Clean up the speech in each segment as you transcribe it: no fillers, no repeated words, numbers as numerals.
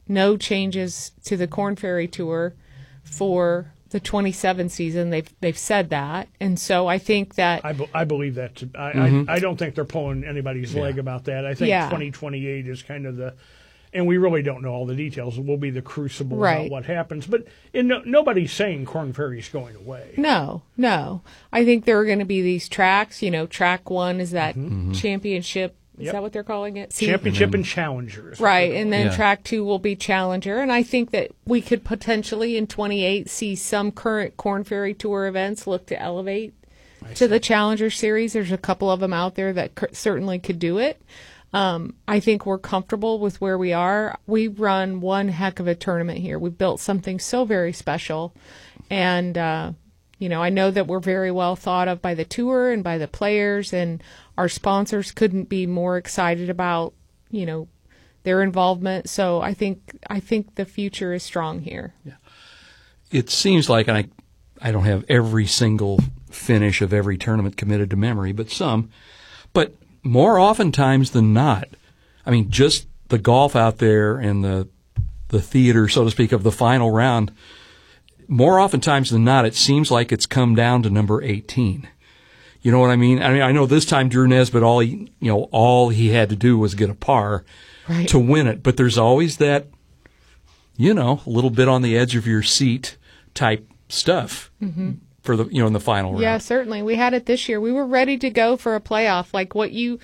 no changes to the Korn Ferry Tour for the 27 season. They've said that, and so I think that I believe that. I don't think they're pulling anybody's leg about that. I think 2028 is kind of the, and we really don't know all the details. It will be the crucible about what happens, but nobody's saying Korn Ferry's going away. No. I think there are going to be these tracks. Track 1 is that championship. Is that what they're calling it? Championship and Challengers. Right, and then track 2 will be Challenger. And I think that we could potentially in 28 see some current Korn Ferry Tour events look to elevate to the Challenger Series. There's a couple of them out there that certainly could do it. I think we're comfortable with where we are. We run one heck of a tournament here. We've built something so very special. And, I know that we're very well thought of by the tour and by the players, and our sponsors couldn't be more excited about, their involvement. So I think the future is strong here. Yeah. It seems like, and I don't have every single finish of every tournament committed to memory, but some. But more oftentimes than not, just the golf out there and the theater, so to speak, of the final round, more oftentimes than not, it seems like it's come down to number 18. You know what I mean? I know this time Drew Nesbitt, all he had to do was get a par to win it. But there's always that, a little bit on the edge of your seat type stuff for the, in the final round. Yeah, certainly. We had it this year. We were ready to go for a playoff. Like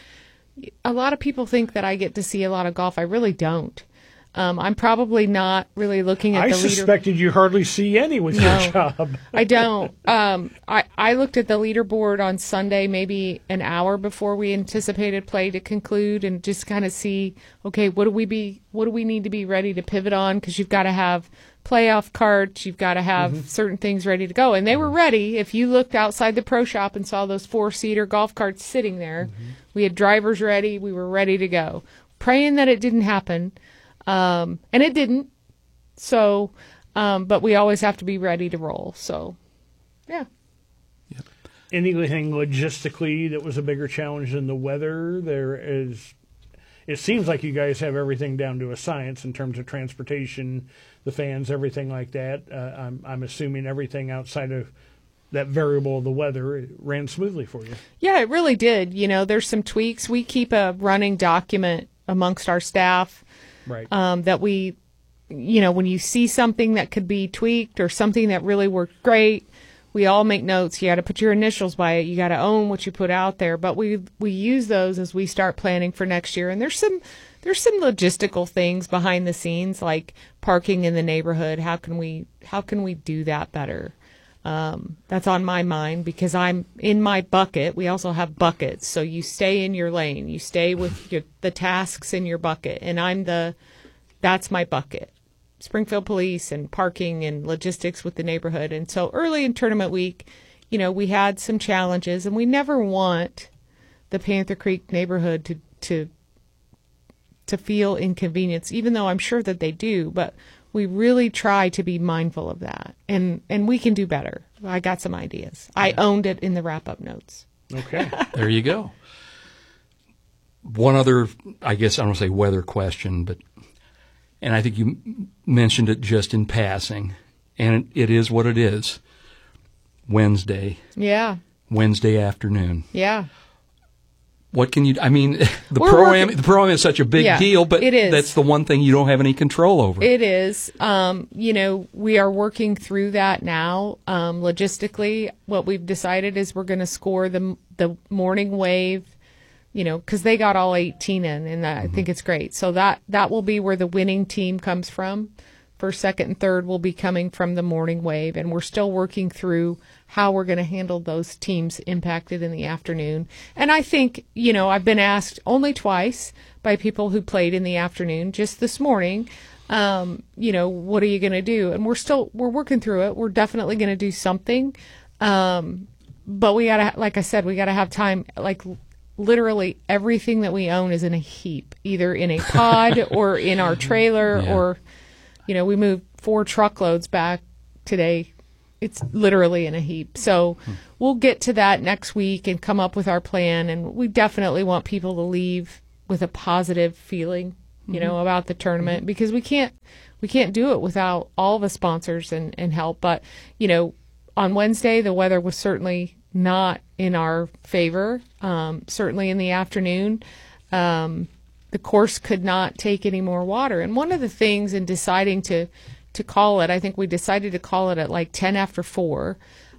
a lot of people think that I get to see a lot of golf. I really don't. I'm probably not really looking at the leader. I suspected you hardly see any with your job. I don't. I looked at the leaderboard on Sunday, maybe an hour before we anticipated play to conclude, and just kind of see, okay, what do we need to be ready to pivot on? Because you've got to have playoff carts, you've got to have certain things ready to go, and they were ready. If you looked outside the pro shop and saw those 4-seater golf carts sitting there, we had drivers ready. We were ready to go. Praying that it didn't happen. And it didn't. So, but we always have to be ready to roll. So, yeah. Yep. Anything logistically that was a bigger challenge than the weather? It seems like you guys have everything down to a science in terms of transportation, the fans, everything like that. I'm assuming everything outside of that variable of the weather ran smoothly for you. Yeah, it really did. There's some tweaks. We keep a running document amongst our staff. Right. That we, when you see something that could be tweaked or something that really worked great, we all make notes. You got to put your initials by it. You got to own what you put out there. But we use those as we start planning for next year. And there's some logistical things behind the scenes, like parking in the neighborhood. How can we do that better? That's on my mind because I'm in my bucket. We also have buckets. So you stay in your lane. You stay with the tasks in your bucket. And that's my bucket. Springfield Police and parking and logistics with the neighborhood. And so early in tournament week, we had some challenges, and we never want the Panther Creek neighborhood to feel inconvenience, even though I'm sure that they do. But we really try to be mindful of that, and we can do better. I got some ideas. I owned it in the wrap-up notes. Okay. There you go. One other, I guess I don't want to say weather question, and I think you mentioned it just in passing, and it is what it is. Wednesday. Yeah. Wednesday afternoon. Yeah. What can you? The pro-am is such a big deal, but it is. That's the one thing you don't have any control over. It is. We are working through that now. Logistically, what we've decided is we're going to score the morning wave, because they got all 18 in, and I think it's great. So that will be where the winning team comes from. First, second, and third will be coming from the morning wave, and we're still working through how we're going to handle those teams impacted in the afternoon. And I think, I've been asked only twice by people who played in the afternoon, just this morning, what are you going to do? And we're working through it. We're definitely going to do something. But we got to, like I said, we got to have time, like literally everything that we own is in a heap, either in a pod or in our trailer or, we moved 4 truckloads back today. It's literally in a heap. So we'll get to that next week and come up with our plan. And we definitely want people to leave with a positive feeling you know, about the tournament because we can't do it without all the sponsors and help. But, you know, on Wednesday, the weather was certainly not in our favor. Certainly in the afternoon, the course could not take any more water. And one of the things in deciding to call it, I think we decided to call it at like 10 after 4.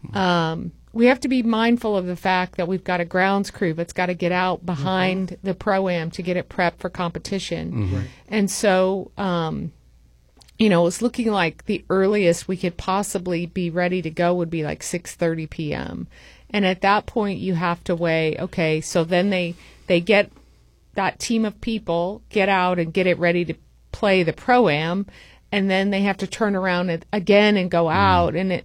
We have to be mindful of the fact that we've got a grounds crew that's got to get out behind the Pro-Am to get it prepped for competition. Right. And so, you know, it's looking like the earliest we could possibly be ready to go would be like 6:30 p.m. And at that point, you have to weigh, okay, so then they get that team of people, get out and get it ready to play the Pro-Am, and then they have to turn around again and go out. And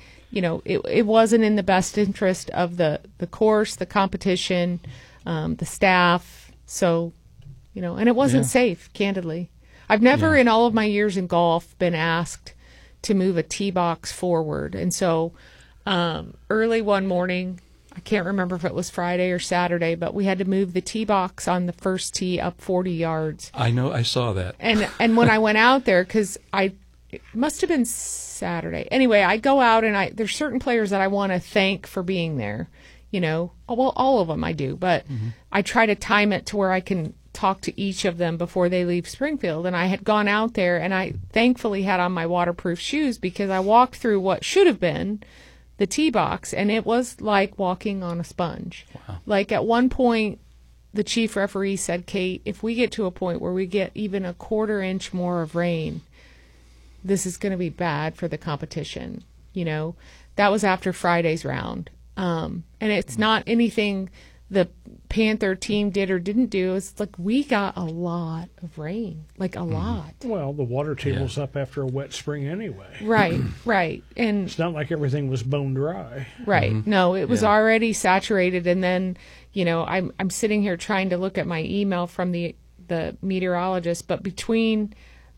it wasn't in the best interest of the course, the competition, the staff. So, you know, and it wasn't safe, candidly. I've never in all of my years in golf been asked to move a tee box forward. And so early one morning, I can't remember if it was Friday or Saturday, but we had to move the tee box on the first tee up 40 yards. I know, I saw that. And when I went out there, because it must have been Saturday. Anyway, I go out and there's certain players that I want to thank for being there. You know, well, all of them I do, but I try to time it to where I can talk to each of them before they leave Springfield. And I had gone out there and I thankfully had on my waterproof shoes because I walked through what should have been the tee box, and it was like walking on a sponge. Wow. Like at one point, the chief referee said, Kate, if we get to a point where we get even a quarter inch more of rain, this is going to be bad for the competition. You know, that was after Friday's round. And it's not anything the Panther team did or didn't do. It's like we got a lot of rain, like a lot. Well, the water table's up after a wet spring anyway. Right. And It's not like everything was bone dry. right. No, it was already saturated. And then, you know, I'm sitting here trying to look at my email from the meteorologist, but between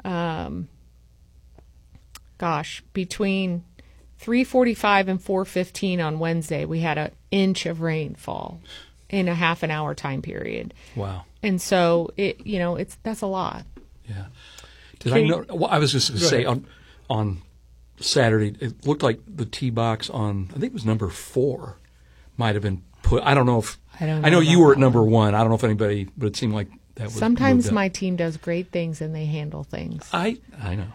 3:45 and 4:15 on Wednesday, we had an inch of rainfall in a half an hour time period. Wow. And so that's a lot. Yeah. I know? Well, I was just going to say on Saturday, it looked like the tee box on, I think it was number 4, might have been put. I don't know if I don't know. I know you were at number 1. I don't know if anybody, but it seemed like that was Sometimes moved up. my team does great things and they handle things. I know.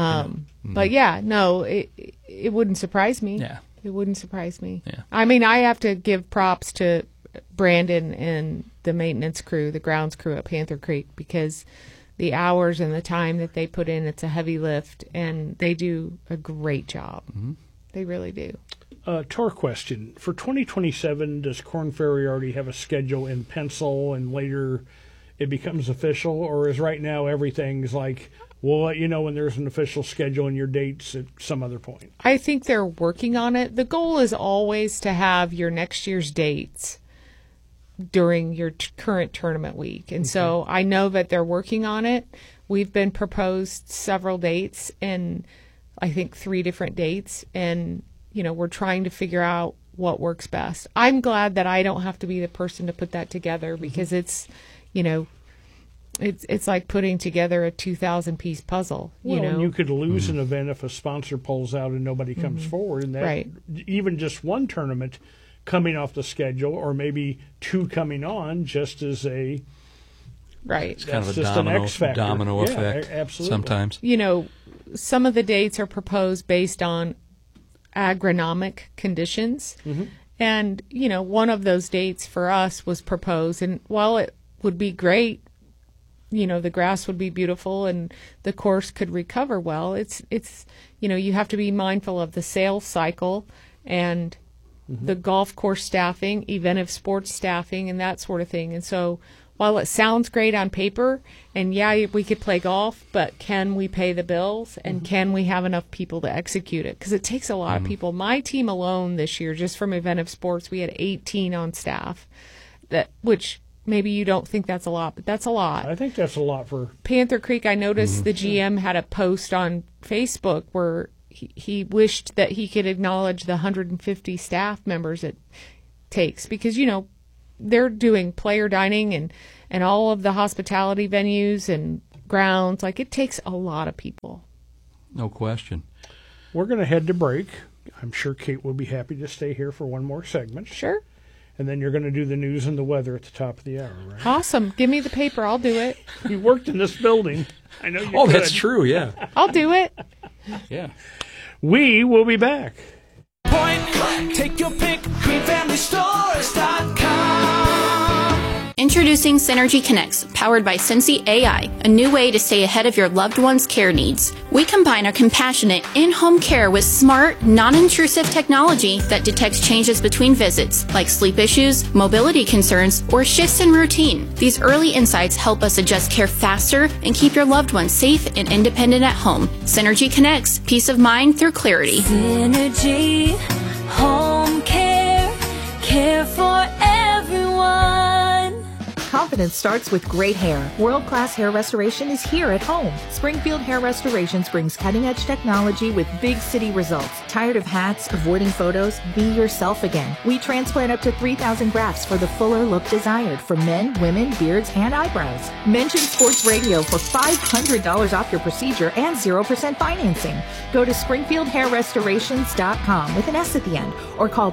But yeah, no, it wouldn't surprise me. Yeah. It wouldn't surprise me. Yeah. I mean, I have to give props to Brandon and the maintenance crew, the grounds crew at Panther Creek, because the hours and the time that they put in, it's a heavy lift, and they do a great job. Mm-hmm. They really do. Tour question. For 2027, does Korn Ferry already have a schedule in pencil and later it becomes official? Or is right now everything's like, we'll let you know when there's an official schedule and your dates at some other point? I think they're working on it. The goal is always to have your next year's dates during your current tournament week. And so I know that they're working on it. We've been proposed several dates, and I think 3 different dates. And, you know, we're trying to figure out what works best. I'm glad that I don't have to be the person to put that together, because it's, you know, it's like putting together a 2,000-piece puzzle. Well, you know, and you could lose an event if a sponsor pulls out and nobody comes forward. And that, Right. even just one tournament coming off the schedule, or maybe 2 coming on, just as a right. It's kind of that's a just an domino, X factor. domino Yeah, effect absolutely. sometimes. You know, some of the dates are proposed based on agronomic conditions. And, you know, one of those dates for us was proposed. And while it would be great, you know, the grass would be beautiful and the course could recover well, it's you know, you have to be mindful of the sales cycle and the golf course staffing, eventive sports staffing, and that sort of thing. And so while it sounds great on paper, and yeah, we could play golf, but can we pay the bills, and can we have enough people to execute it? Because it takes a lot of people. My team alone this year, just from eventive sports, we had 18 on staff, which maybe you don't think that's a lot, but that's a lot. I think that's a lot for Panther Creek, I noticed the GM had a post on Facebook where he wished that he could acknowledge the 150 staff members it takes, because, you know, they're doing player dining and all of the hospitality venues and grounds. Like, it takes a lot of people. No question. We're going to head to break. I'm sure Kate will be happy to stay here for one more segment. Sure. And then you're going to do the news and the weather at the top of the hour, right? Awesome. Give me the paper. I'll do it. You worked in this building. I know you Oh, could. that's true, yeah. I'll do it. Yeah. We will be back. Point blank. Take your pick. GreenFamilyStores.com. Introducing Synergy Connects, powered by Sensi AI, a new way to stay ahead of your loved one's care needs. We combine our compassionate in-home care with smart, non-intrusive technology that detects changes between visits, like sleep issues, mobility concerns, or shifts in routine. These early insights help us adjust care faster and keep your loved ones safe and independent at home. Synergy Connects, peace of mind through clarity. Synergy, home care, care for everyone. Confidence starts with great hair. World-class hair restoration is here at home. Springfield Hair Restorations brings cutting-edge technology with big city results. Tired of hats, avoiding photos? Be yourself again. We transplant up to 3,000 grafts for the fuller look desired for men, women, beards, and eyebrows. Mention Sports Radio for $500 off your procedure and 0% financing. Go to SpringfieldHairRestorations.com with an S at the end, or call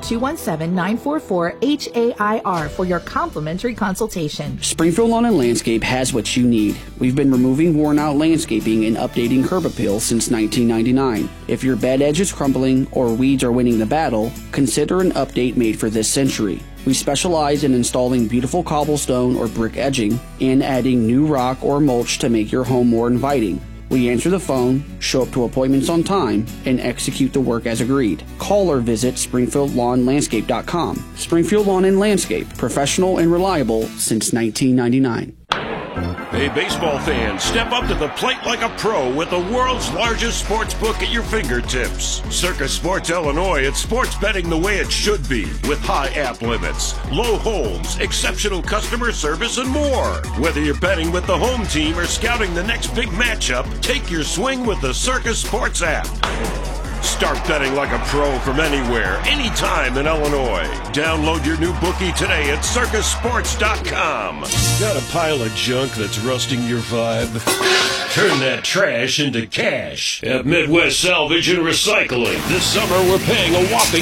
217-944-HAIR for your complimentary consultation. Springfield Lawn and Landscape has what you need. We've been removing worn-out landscaping and updating curb appeal since 1999. If your bed edge is crumbling or weeds are winning the battle, consider an update made for this century. We specialize in installing beautiful cobblestone or brick edging and adding new rock or mulch to make your home more inviting. We answer the phone, show up to appointments on time, and execute the work as agreed. Call or visit SpringfieldLawnLandscape.com. Springfield Lawn and Landscape, professional and reliable since 1999. Hey, baseball fans, step up to the plate like a pro with the world's largest sports book at your fingertips. Circus Sports Illinois, it's sports betting the way it should be, with high app limits, low holds, exceptional customer service, and more. Whether you're betting with the home team or scouting the next big matchup, take your swing with the Circus Sports app. Start betting like a pro from anywhere, anytime in Illinois. Download your new bookie today at circusports.com. Got a pile of junk that's rusting your vibe? Turn that trash into cash at Midwest Salvage and Recycling. This summer, we're paying a whopping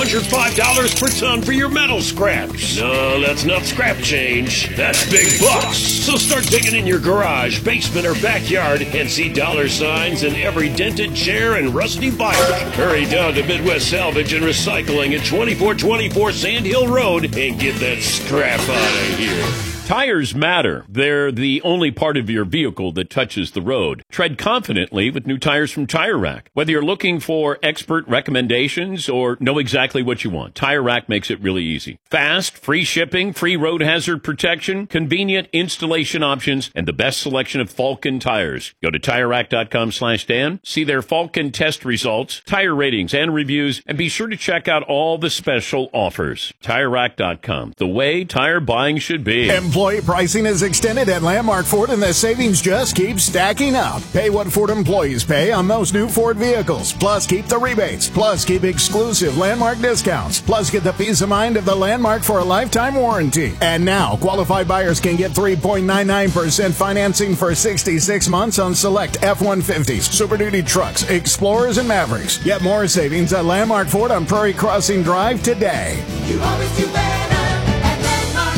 $205 per ton for your metal scraps. No, that's not scrap change. That's big bucks. So start digging in your garage, basement, or backyard and see dollar signs in every dented chair and rusty bike. Hurry down to Midwest Salvage and Recycling at 2424 Sand Hill Road and get that scrap out of here. Tires matter. They're the only part of your vehicle that touches the road. Tread confidently with new tires from Tire Rack. Whether you're looking for expert recommendations or know exactly what you want, Tire Rack makes it really easy. Fast, free shipping, free road hazard protection, convenient installation options, and the best selection of Falken tires. Go to TireRack.com/Dan, see their Falken test results, tire ratings, and reviews, and be sure to check out all the special offers. TireRack.com, the way tire buying should be. Employee pricing is extended at Landmark Ford, and the savings just keep stacking up. Pay what Ford employees pay on most new Ford vehicles. Plus, keep the rebates. Plus, keep exclusive Landmark discounts. Plus, get the peace of mind of the Landmark for a lifetime warranty. And now, qualified buyers can get 3.99% financing for 66 months on select F-150s, Super Duty trucks, Explorers, and Mavericks. Get more savings at Landmark Ford on Prairie Crossing Drive today. You always do better at Landmark.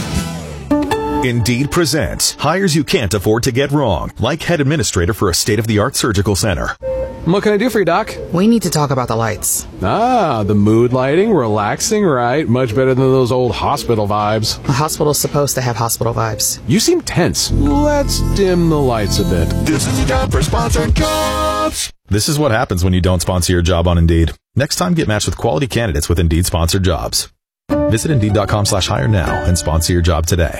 Indeed presents hires you can't afford to get wrong, like head administrator for a state-of-the-art surgical center. What can I do for you, Doc? We need to talk about the lights. Ah, the mood lighting, relaxing, right? Much better than those old hospital vibes. A hospital's supposed to have hospital vibes. You seem tense. Let's dim the lights a bit. This is your job for sponsored jobs. This is what happens when you don't sponsor your job on Indeed. Next time, get matched with quality candidates with Indeed sponsored jobs. Visit Indeed.com/hire now and sponsor your job today.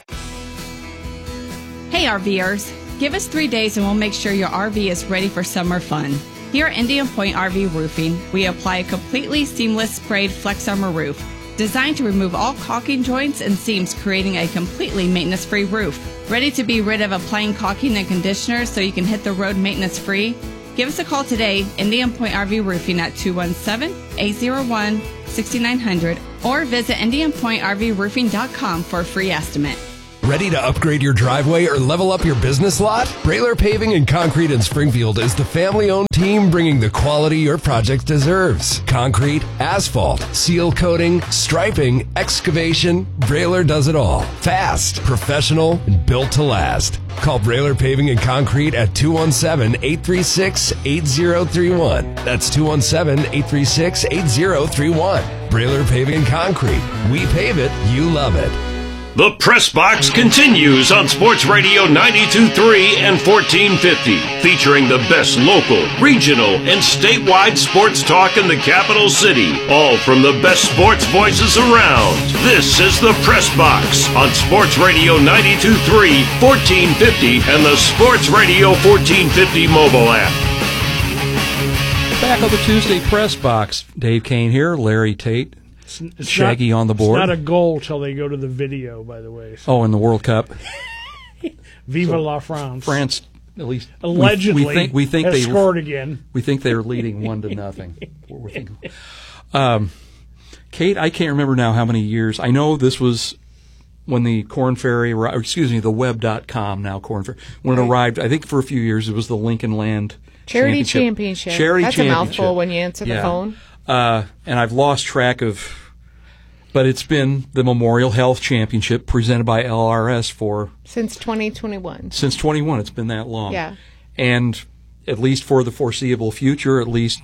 Hey RVers, give us 3 days and we'll make sure your RV is ready for summer fun. Here at Indian Point RV Roofing, we apply a completely seamless sprayed Flex Armor roof, designed to remove all caulking joints and seams, creating a completely maintenance-free roof. Ready to be rid of applying caulking and conditioner so you can hit the road maintenance-free? Give us a call today, Indian Point RV Roofing at 217-801-6900, or visit IndianPointRVRoofing.com for a free estimate. Ready to upgrade your driveway or level up your business lot? Brailer Paving and Concrete in Springfield is the family-owned team bringing the quality your project deserves. Concrete, asphalt, seal coating, striping, excavation, Brailer does it all. Fast, professional, and built to last. Call Brailer Paving and Concrete at 217-836-8031. That's 217-836-8031. Brailer Paving and Concrete. We pave it, you love it. The Press Box continues on Sports Radio 92.3 and 1450, featuring the best local, regional, and statewide sports talk in the capital city, all from the best sports voices around. This is the Press Box on Sports Radio 92.3, 1450, and the Sports Radio 1450 mobile app. Back on the Tuesday Press Box. Dave Kane here, Larry Tate. It's Shaggy on the board. It's not a goal till they go to the video, by the way. So. Oh, in the World Cup. Viva la France. France, at least allegedly, we think has they scored again. We think they're leading 1-0. Kate, I can't remember now how many years. I know this was when the Corn Ferry, or excuse me, the web.com, now Corn Ferry, when it arrived. I think for a few years it was the Lincoln Land Charity Championship. That's a mouthful when you answer the phone. And I've lost track of, but it's been the Memorial Health Championship presented by LRS since 2021. Since 21, it's been that long. Yeah. And at least for the foreseeable future, at least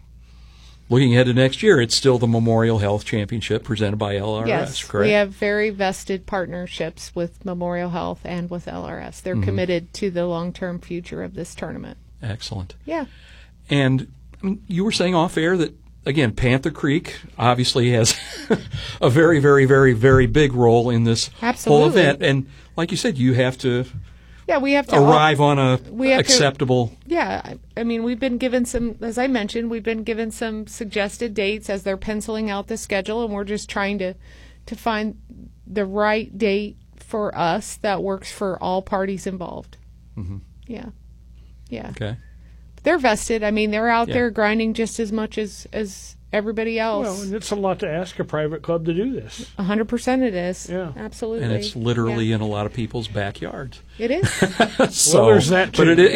looking ahead to next year, it's still the Memorial Health Championship presented by LRS, yes, correct? We have very vested partnerships with Memorial Health and with LRS. They're committed to the long-term future of this tournament. Excellent. Yeah. And I mean, you were saying off air that, again, Panther Creek obviously has a very, very, very, very big role in this whole event. And like you said, you have to we have to arrive on a acceptable. I mean, we've been given some, as I mentioned, we've been given some suggested dates as they're penciling out the schedule, and we're just trying to find the right date for us that works for all parties involved. Mm-hmm. Yeah. Okay. They're vested. I mean, they're out there grinding just as much as everybody else. Well, and it's a lot to ask a private club to do this. 100% it is. Yeah. Absolutely. And it's literally in a lot of people's backyards. It is. Well, there's that too. But it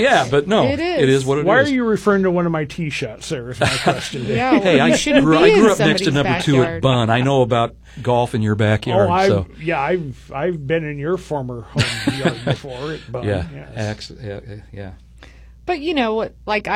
is what it is. Why are you referring to one of my tee shots there is my question. Hey, I grew up next to number 2 at Bunn. I know about golf in your backyard. I've been in your former home yard before at Bunn. Yeah. But you know what? Like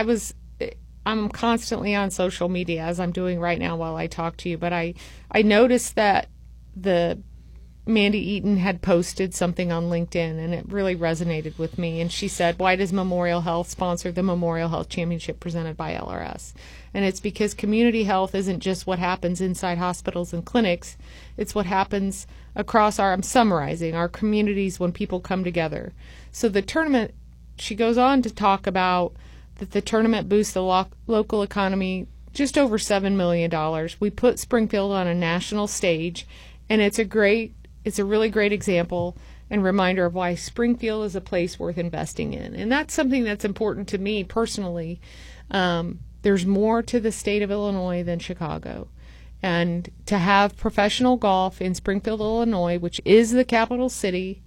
I'm constantly on social media, as I'm doing right now while I talk to you. But I noticed that the Mandy Eaton had posted something on LinkedIn, and it really resonated with me. And she said, "Why does Memorial Health sponsor the Memorial Health Championship presented by LRS?" And it's because community health isn't just what happens inside hospitals and clinics; it's what happens across I'm summarizing, our communities when people come together. So the tournament. She goes on to talk about that the tournament boosts the local economy just over $7 million. We put Springfield on a national stage, and it's a really great example and reminder of why Springfield is a place worth investing in. And that's something that's important to me personally. There's more to the state of Illinois than Chicago. And to have professional golf in Springfield, Illinois, which is the capital city,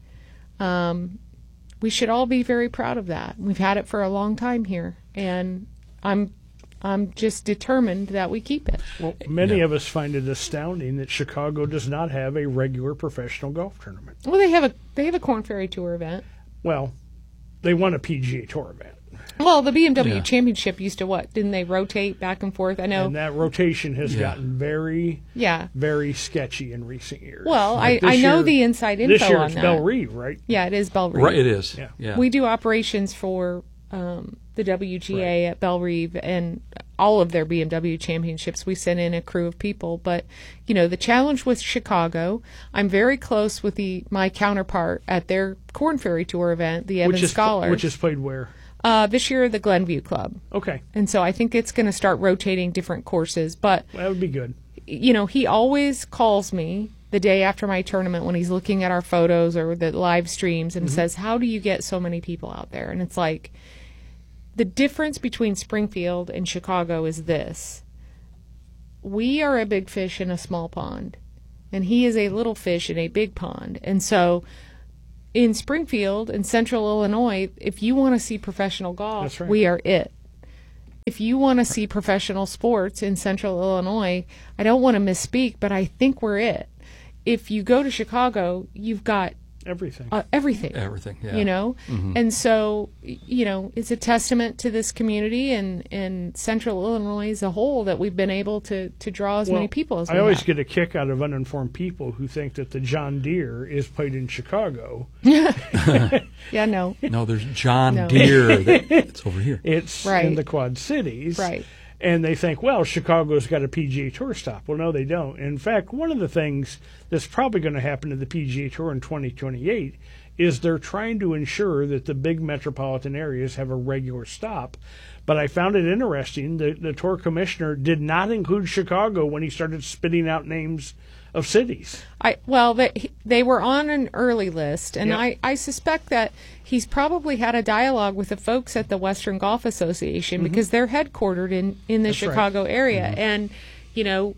we should all be very proud of that. We've had it for a long time here, and I'm just determined that we keep it. Well, many of us find it astounding that Chicago does not have a regular professional golf tournament. Well, they have a Corn Ferry Tour event. Well, they won a PGA Tour event. Well, the BMW Championship used to Didn't they rotate back and forth? I know. And that rotation has gotten very, very sketchy in recent years. Well, I know the inside info on that. This year it's Belle Reve, right? Yeah, it is Belle Reve. Right, it is. Yeah. We do operations for the WGA at Belle Reve and all of their BMW championships. We send in a crew of people. But, the challenge with Chicago, I'm very close with my counterpart at their Corn Ferry Tour event, the Evans Scholars. Which is played where? This year, the Glenview Club. Okay. And so I think it's going to start rotating different courses. But that would be good. He always calls me the day after my tournament when he's looking at our photos or the live streams and says, "How do you get so many people out there?" And it's like, the difference between Springfield and Chicago is this. We are a big fish in a small pond, and he is a little fish in a big pond. And so in Springfield and Central Illinois, if you want to see professional golf, That's right. we are it. If you want to see professional sports in Central Illinois, I don't want to misspeak, but I think we're it. If you go to Chicago, you've got everything. Everything. Everything, yeah. You know? Mhm. And so, you know, it's a testament to this community and Central Illinois as a whole that we've been able to draw as many people as we I always have. get a kick out of uninformed people who think that the John Deere is played in Chicago. Yeah, no. No, there's John No. Deere. It's over here. It's Right. in the Quad Cities. Right. And they think, well, Chicago's got a PGA Tour stop. Well, no, they don't. In fact, one of the things that's probably going to happen to the PGA Tour in 2028 is they're trying to ensure that the big metropolitan areas have a regular stop. But I found it interesting that the tour commissioner did not include Chicago when he started spitting out names of cities. They were on an early list, and Yep. I suspect that he's probably had a dialogue with the folks at the Western Golf Association Mhm. because they're headquartered in the That's right. Chicago area. Mhm. And, you know,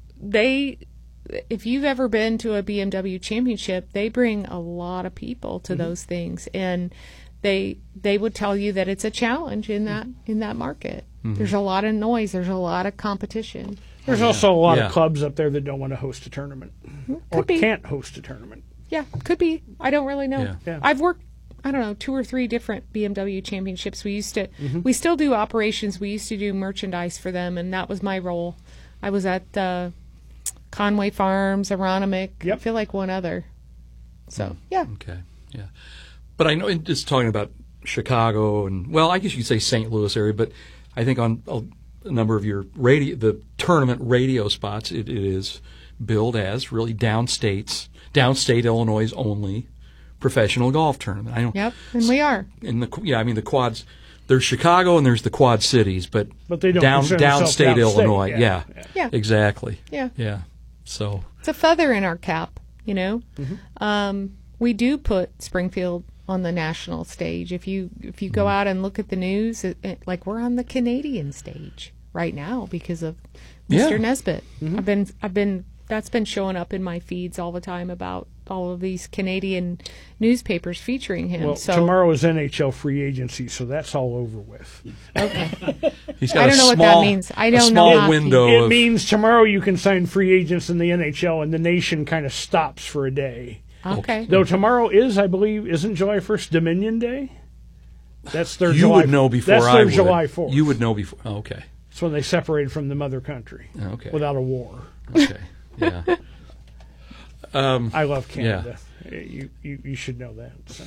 if you've ever been to a BMW championship, they bring a lot of people to Mhm. those things. And they would tell you that it's a challenge in that market. Mhm. There's a lot of noise. There's a lot of competition. There's also a lot Yeah. of clubs up there that don't want to host a tournament or be. can't host a tournament. Yeah, could be. I don't really know. Yeah. Yeah. I've worked, I don't know, 2 or 3 different BMW championships. We Mhm. we still do operations. We used to do merchandise for them, and that was my role. I was at Conway Farms, Aronimick. I feel like one other. So, yeah. Okay, yeah. But I know, in just talking about Chicago and, well, I guess you could say St. Louis area, but I think on a number of your the tournament radio spots, it is billed as really downstate Illinois' only professional golf tournament. I don't. Yep, and we are. The quads. There's Chicago and there's the Quad Cities, but they don't downstate consider themselves downstate, Illinois. yeah. Yeah. Exactly. Yeah. Yeah. So It's a feather in our cap, you know. Mm-hmm. We do put Springfield on the national stage. If you go out and look at the news, like we're on the Canadian stage right now because of Mr. Yeah. Nesbitt. Mm-hmm. I've been that's been showing up in my feeds all the time about all of these Canadian newspapers featuring him. Well, so tomorrow is NHL free agency, so that's all over with. Okay. He's I don't know what that means. I don't know hockey. It means tomorrow you can sign free agents in the NHL, and the nation kind of stops for a day. Okay. Though tomorrow is, I believe, isn't July 1st Dominion Day? That's their you July. would know before that's I their would. July 4th. You would know before. Oh, okay. It's when they separated from the mother country. Okay. Without a war. Okay. Yeah. I love Canada. Yeah. You should know that. So.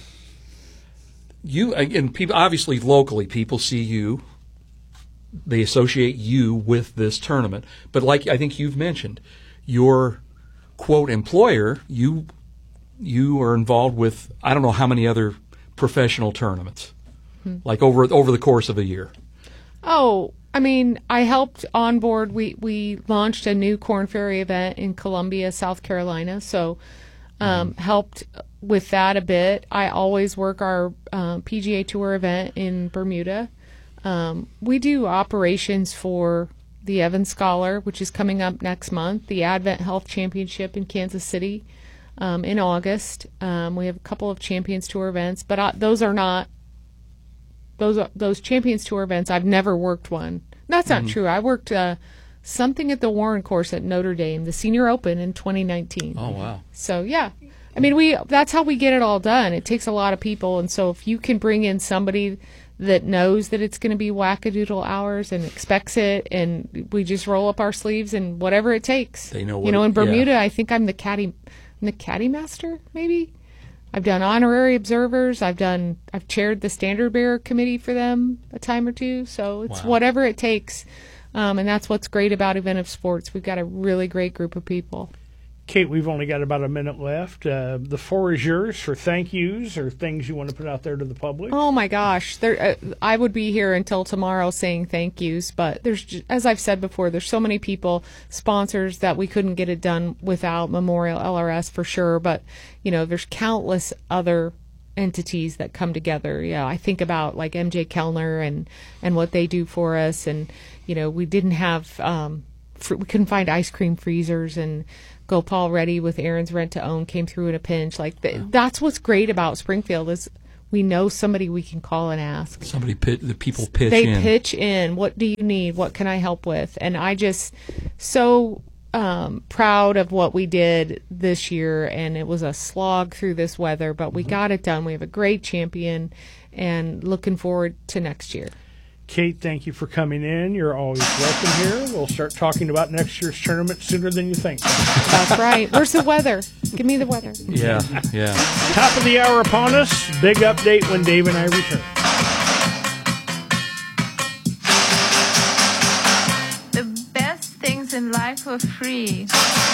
And people obviously locally, people see you. They associate you with this tournament, but like I think you've mentioned, your quote employer, you are involved with I don't know how many other professional tournaments, like over the course of a year. Oh, I mean, I helped onboard. We launched a new Corn Ferry event in Columbia, South Carolina. So helped with that a bit. I always work our PGA Tour event in Bermuda. We do operations for the Evans Scholar, which is coming up next month, the Advent Health Championship in Kansas City in August. We have a couple of Champions Tour events, but those are not those Champions Tour events. I've never worked one. That's not true. I worked something at the Warren Course at Notre Dame, the Senior Open in 2019. Oh wow! So yeah, I mean that's how we get it all done. It takes a lot of people, and so if you can bring in somebody that knows that it's going to be wackadoodle hours and expects it, and we just roll up our sleeves and whatever it takes. They know you know, what in it- yeah. Bermuda, I think I'm the caddy master, maybe. I've done honorary observers. I've chaired the standard bearer committee for them a time or two. So it's Wow. whatever it takes, and that's what's great about Event of Sports. We've got a really great group of people. Kate, we've only got about a minute left. The floor is yours for thank yous or things you want to put out there to the public. Oh my gosh, I would be here until tomorrow saying thank yous, but as I've said before, there's so many people, sponsors, that we couldn't get it done without Memorial LRS for sure. But there's countless other entities that come together. Yeah, I think about like MJ Kellner and what they do for us, and we didn't have we couldn't find ice cream freezers, and Go Paul Reddy with Aaron's Rent to Own came through in a pinch. Like that's what's great about Springfield is we know somebody we can call and ask. The people pitch they in. They pitch in. What do you need? What can I help with? And I just so proud of what we did this year. And it was a slog through this weather, but we got it done. We have a great champion and looking forward to next year. Kate, thank you for coming in. You're always welcome here. We'll start talking about next year's tournament sooner than you think. That's right. Where's the weather? Give me the weather. Yeah. Top of the hour upon us. Big update when Dave and I return. The best things in life are free.